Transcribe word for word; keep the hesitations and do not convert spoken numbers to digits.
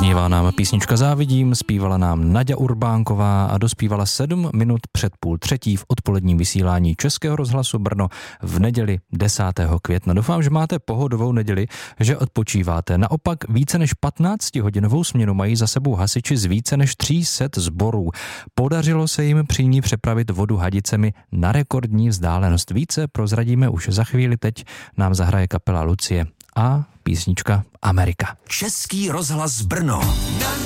Doznívá nám písnička Závidím, zpívala nám Naďa Urbánková a dospívala sedm minut před půl třetí v odpoledním vysílání Českého rozhlasu Brno v neděli desátého května. Doufám, že máte pohodovou neděli, že odpočíváte. Naopak více než patnáctihodinovou směnu mají za sebou hasiči z více než tří set sborů. Podařilo se jim při ní přepravit vodu hadicemi na rekordní vzdálenost. Více prozradíme už za chvíli, teď nám zahraje kapela Lucie a písnička Amerika. Český rozhlas Brno.